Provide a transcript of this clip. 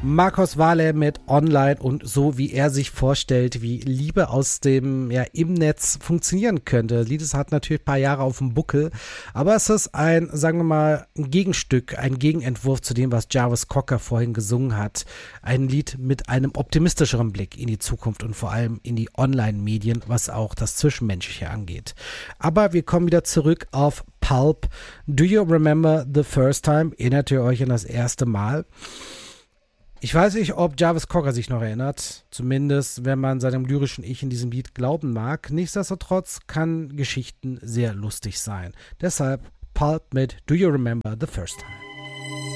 Marcos Valle mit Online und so, wie er sich vorstellt, wie Liebe aus dem, im Netz funktionieren könnte. Das Lied hat natürlich ein paar Jahre auf dem Buckel, aber es ist ein, sagen wir mal, ein Gegenstück, ein Gegenentwurf zu dem, was Jarvis Cocker vorhin gesungen hat. Ein Lied mit einem optimistischeren Blick in die Zukunft und vor allem in die Online-Medien, was auch das Zwischenmenschliche angeht. Aber wir kommen wieder zurück auf Pulp. Do you remember the first time? Erinnert ihr euch an das erste Mal? Ich weiß nicht, ob Jarvis Cocker sich noch erinnert, zumindest wenn man seinem lyrischen Ich in diesem Lied glauben mag. Nichtsdestotrotz kann Geschichten sehr lustig sein. Deshalb Pulp mit Do You Remember the First Time?